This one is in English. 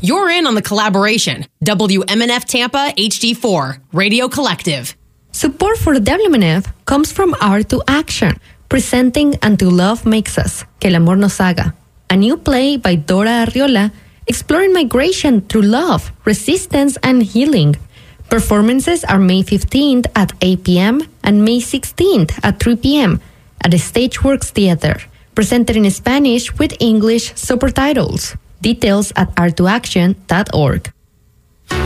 You're in on the collaboration. WMNF Tampa HD4, Radio Collective. Support for WMNF comes from Art to Action, presenting Until Love Makes Us, Que el Amor Nos Haga, a new play by Dora Arriola exploring migration through love, resistance, and healing. Performances are May 15th at 8 p.m. and May 16th at 3 p.m. at the Stageworks Theater, presented in Spanish with English subtitles. Details at arttoaction.org.